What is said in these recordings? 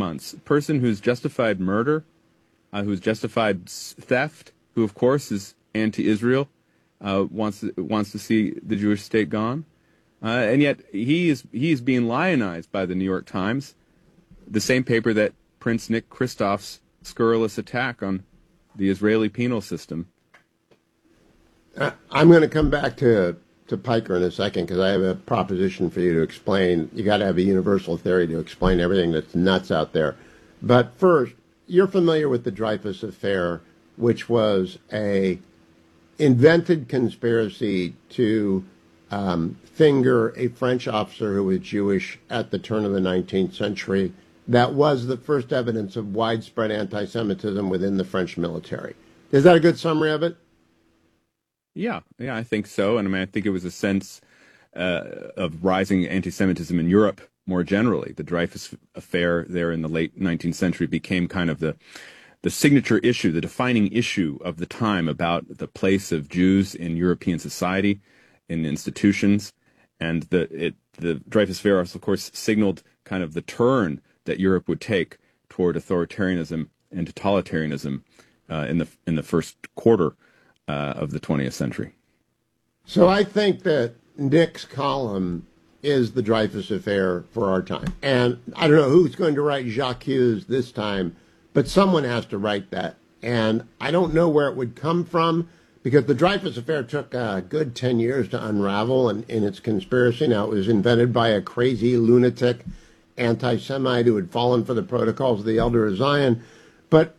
months. A person who's justified murder, who's justified theft, who, of course, is anti-Israel, wants to see the Jewish state gone. And yet he is being lionized by the New York Times, the same paper that Prince Nick Kristoff's scurrilous attack on the Israeli penal system. I'm going to come back to Piker in a second because I have a proposition for you to explain. You got to have a universal theory to explain everything that's nuts out there. But first, you're familiar with the Dreyfus Affair, which was a invented conspiracy to finger a French officer who was Jewish at the turn of the 19th century. That was the first evidence of widespread anti-Semitism within the French military. Is that a good summary of it? Yeah, I think so. And I think it was a sense of rising anti-Semitism in Europe more generally. The Dreyfus Affair there in the late 19th century became kind of the signature issue, the defining issue of the time about the place of Jews in European society, in institutions. And the Dreyfus Affair, of course, signaled kind of the turn that Europe would take toward authoritarianism and totalitarianism in the first quarter of the 20th century. So I think that Nick's column is the Dreyfus Affair for our time. And I don't know who's going to write J'accuse this time, but someone has to write that. And I don't know where it would come from, because the Dreyfus Affair took a good 10 years to unravel in its conspiracy. Now, it was invented by a crazy lunatic anti-Semite who had fallen for the protocols of the Elder of Zion. But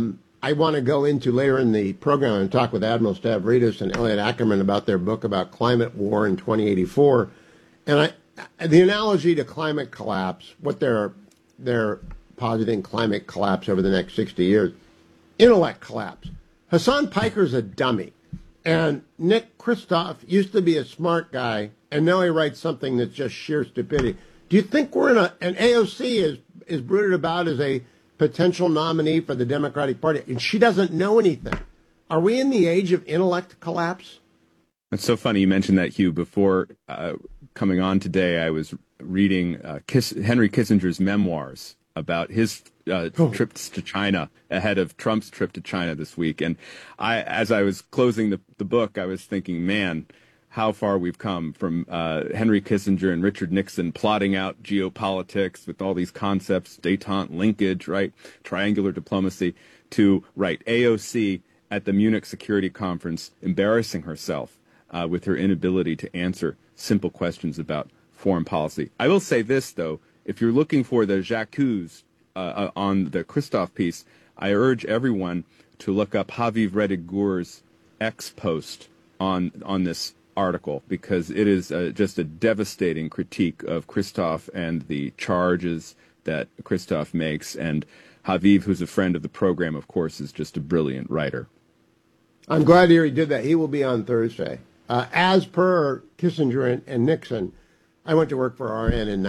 I want to go into later in the program and talk with Admiral Stavridis and Elliot Ackerman about their book about climate war in 2084. And the analogy to climate collapse, what they're positing climate collapse over the next 60 years, intellect collapse. Hassan Piker's a dummy. And Nick Kristoff used to be a smart guy, and now he writes something that's just sheer stupidity. Do you think we're in an AOC is brooded about as a potential nominee for the Democratic Party, and she doesn't know anything? Are we in the age of intellect collapse? It's so funny you mentioned that, Hugh. Before coming on today, I was reading Henry Kissinger's memoirs about his trips to China ahead of Trump's trip to China this week. And as I was closing the book, I was thinking, man, how far we've come from Henry Kissinger and Richard Nixon plotting out geopolitics with all these concepts, détente, linkage, right, triangular diplomacy, to, right, AOC at the Munich Security Conference embarrassing herself with her inability to answer simple questions about foreign policy. I will say this, though. If you're looking for the J'accuse on the Kristoff piece, I urge everyone to look up Haviv Redig-Gur's X post on this article, because it is just a devastating critique of Kristoff and the charges that Kristoff makes. And Haviv, who's a friend of the program, of course, is just a brilliant writer. I'm glad to hear he did that. He will be on Thursday. As per Kissinger and Nixon, I went to work for RN in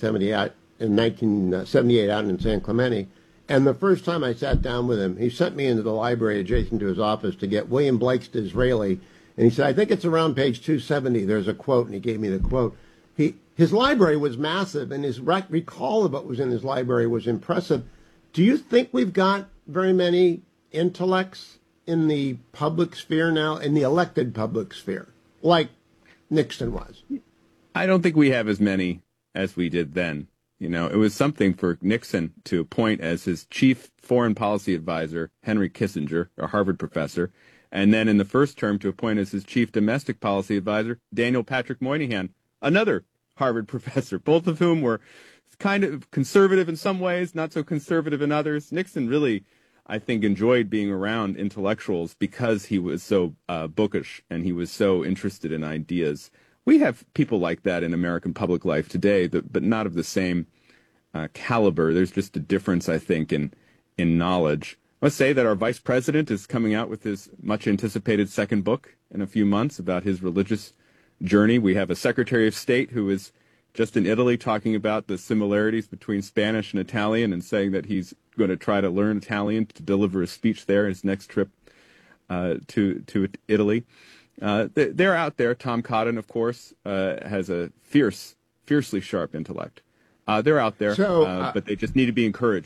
1978 out in San Clemente, and the first time I sat down with him, he sent me into the library adjacent to his office to get William Blake's Disraeli, and he said, I think it's around page 270, there's a quote, and he gave me the quote. His library was massive, and his recall of what was in his library was impressive. Do you think we've got very many intellects in the public sphere now, in the elected public sphere, like Nixon was? I don't think we have as many as we did then. You know, it was something for Nixon to appoint as his chief foreign policy advisor Henry Kissinger, a Harvard professor, and then in the first term to appoint as his chief domestic policy advisor Daniel Patrick Moynihan, another Harvard professor, both of whom were kind of conservative in some ways, not so conservative in others. Nixon really, I think, enjoyed being around intellectuals because he was so bookish and he was so interested in ideas. We have people like that in American public life today, but not of the same caliber. There's just a difference, I think, in knowledge. I must say that our vice president is coming out with his much-anticipated second book in a few months about his religious journey. We have a Secretary of State who is just in Italy talking about the similarities between Spanish and Italian and saying that he's going to try to learn Italian to deliver a speech there in his next trip to Italy. They're out there. Tom Cotton, of course, has a fiercely sharp intellect. They're out there, but they just need to be encouraged.